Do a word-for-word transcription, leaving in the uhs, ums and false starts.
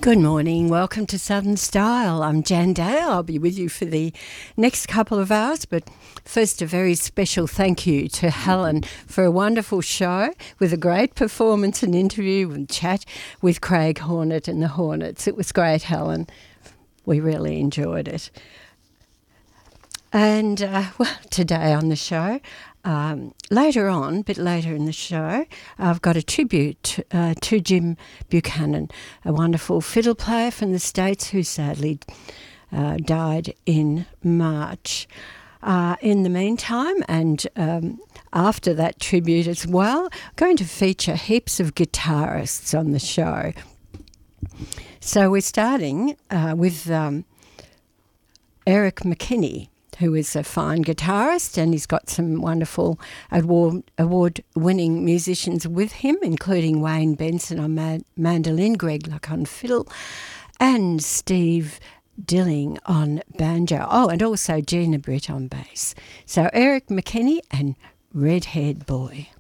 Good morning. Welcome to Southern Style. I'm Jan Dale. I'll be with you for the next couple of hours. But first, a very special thank you to Helen for a wonderful show with a great performance and interview and chat with Craig Hornet and the Hornets. It was great, Helen. We really enjoyed it. And, uh, well, today on the show, um, later on, a bit later in the show, I've got a tribute uh, to Jim Buchanan, a wonderful fiddle player from the States who sadly uh, died in March. Uh, in the meantime, and um, after that tribute as well, I'm going to feature heaps of guitarists on the show. So we're starting uh, with um, Eric McKinney, who is a fine guitarist, and he's got some wonderful award, award-winning musicians with him, including Wayne Benson on ma- mandolin, Greg Luck on fiddle, and Steve Dilling on banjo. Oh, and also Gina Britt on bass. So Eric McKinney and Red-Haired Boy.